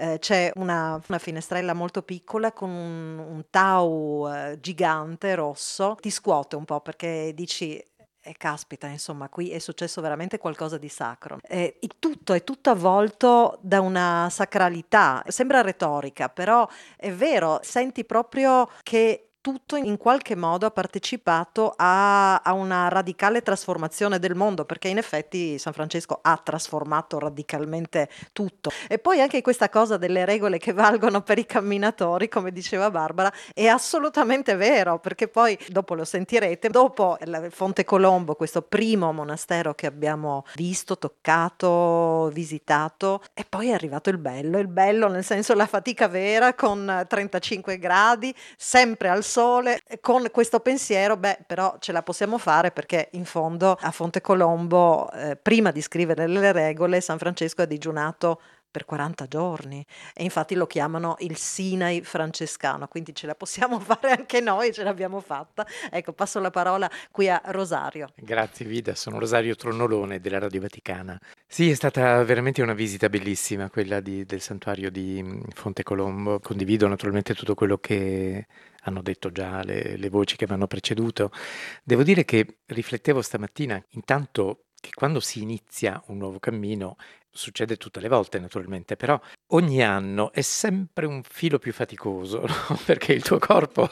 c'è una finestrella molto piccola con un tau gigante rosso, ti scuote un po' perché dici: caspita, insomma, qui è successo veramente qualcosa di sacro. Il tutto è tutto avvolto da una sacralità. Sembra retorica, però è vero, senti proprio che tutto in qualche modo ha partecipato a una radicale trasformazione del mondo, perché in effetti San Francesco ha trasformato radicalmente tutto. E poi anche questa cosa delle regole che valgono per i camminatori, come diceva Barbara, è assolutamente vero, perché poi dopo lo sentirete, dopo il Fonte Colombo, questo primo monastero che abbiamo visto, toccato, visitato, e poi è arrivato il bello nel senso la fatica vera con 35 gradi, sempre al sole, e con questo pensiero, però ce la possiamo fare perché in fondo a Fonte Colombo, prima di scrivere le regole, San Francesco ha digiunato per 40 giorni e infatti lo chiamano il Sinai francescano, quindi ce la possiamo fare anche noi, ce l'abbiamo fatta. Ecco, passo la parola qui a Rosario. Grazie Vida, sono Rosario Tronnolone della Radio Vaticana. Sì, è stata veramente una visita bellissima quella del santuario di Fonte Colombo. Condivido naturalmente tutto quello che hanno detto già le voci che mi hanno preceduto. Devo dire che riflettevo stamattina intanto che quando si inizia un nuovo cammino, succede tutte le volte naturalmente, però ogni anno è sempre un filo più faticoso, no? Perché il tuo corpo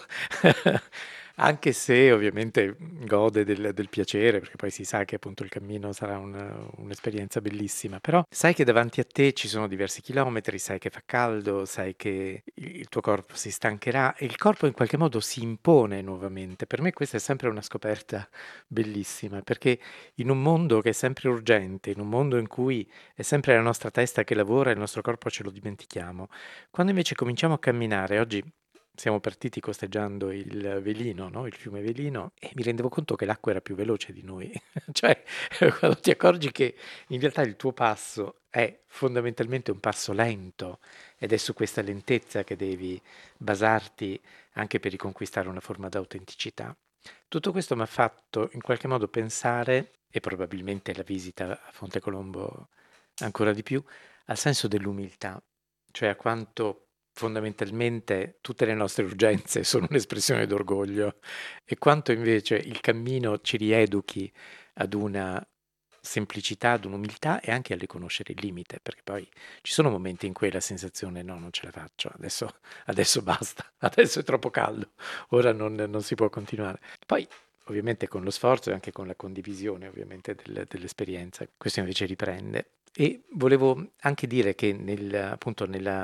anche se ovviamente gode del piacere, perché poi si sa che appunto il cammino sarà un'esperienza bellissima, però sai che davanti a te ci sono diversi chilometri, sai che fa caldo, sai che il tuo corpo si stancherà e il corpo in qualche modo si impone nuovamente. Per me questa è sempre una scoperta bellissima, perché in un mondo che è sempre urgente, in un mondo in cui è sempre la nostra testa che lavora e il nostro corpo ce lo dimentichiamo, quando invece cominciamo a camminare, oggi siamo partiti costeggiando il Velino, no? Il fiume Velino, e mi rendevo conto che l'acqua era più veloce di noi. Cioè, quando ti accorgi che in realtà il tuo passo è fondamentalmente un passo lento ed è su questa lentezza che devi basarti anche per riconquistare una forma d'autenticità. Tutto questo mi ha fatto in qualche modo pensare, e probabilmente la visita a Fonte Colombo ancora di più, al senso dell'umiltà, cioè a quanto fondamentalmente tutte le nostre urgenze sono un'espressione d'orgoglio e quanto invece il cammino ci rieduchi ad una semplicità, ad un'umiltà e anche a riconoscere il limite, perché poi ci sono momenti in cui la sensazione no, non ce la faccio, adesso basta, adesso è troppo caldo, ora non si può continuare. Poi ovviamente con lo sforzo e anche con la condivisione ovviamente dell'esperienza, questo invece riprende. E volevo anche dire che appunto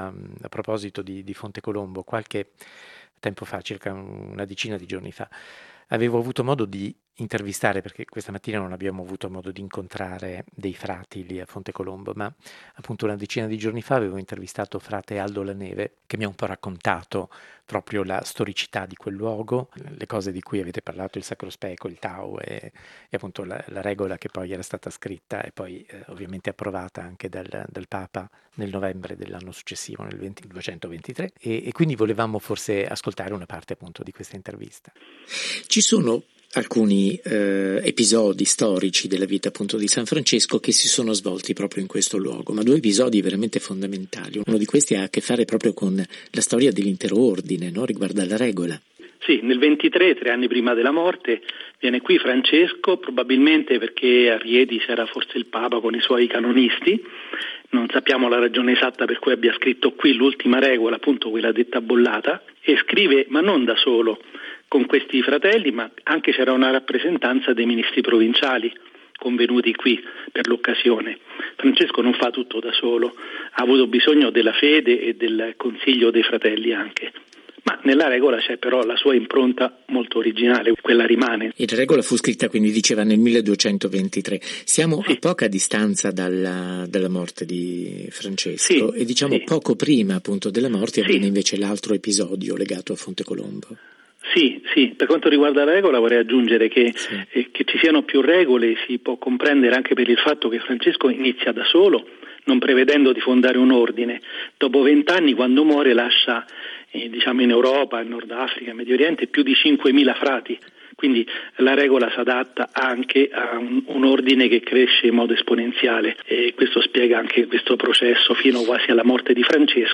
a proposito di Fonte Colombo, qualche tempo fa, circa una decina di giorni fa, avevo avuto modo di intervistare, perché questa mattina non abbiamo avuto modo di incontrare dei frati lì a Fonte Colombo, ma appunto una decina di giorni fa avevo intervistato frate Aldo Laneve, che mi ha un po' raccontato proprio la storicità di quel luogo, le cose di cui avete parlato, il Sacro Speco, il Tau e appunto la regola che poi era stata scritta e poi ovviamente approvata anche dal Papa nel novembre dell'anno successivo, nel 223, e quindi volevamo forse ascoltare una parte appunto di questa intervista. Ci sono alcuni episodi storici della vita appunto di San Francesco che si sono svolti proprio in questo luogo, ma due episodi veramente fondamentali. Uno di questi ha a che fare proprio con la storia dell'intero ordine, no? Riguarda la regola. Sì, nel 23, 3 anni prima della morte, viene qui Francesco, probabilmente perché a Rieti c'era forse il Papa con i suoi canonisti, non sappiamo la ragione esatta per cui abbia scritto qui l'ultima regola, appunto quella detta bollata, e scrive, ma non da solo, con questi fratelli, ma anche c'era una rappresentanza dei ministri provinciali convenuti qui per l'occasione. Francesco non fa tutto da solo, ha avuto bisogno della fede e del consiglio dei fratelli anche. Ma nella regola c'è però la sua impronta molto originale, quella rimane. E la regola fu scritta, quindi diceva, nel 1223. Siamo a poca distanza dalla morte di Francesco e diciamo poco prima appunto della morte avviene invece l'altro episodio legato a Fonte Colombo. Sì, per quanto riguarda la regola vorrei aggiungere che ci siano più regole si può comprendere anche per il fatto che Francesco inizia da solo, non prevedendo di fondare un ordine. Dopo 20 anni, quando muore, lascia in Europa, in Nord Africa, in Medio Oriente, più di 5.000 frati. Quindi la regola si adatta anche a un ordine che cresce in modo esponenziale e questo spiega anche questo processo fino quasi alla morte di Francesco.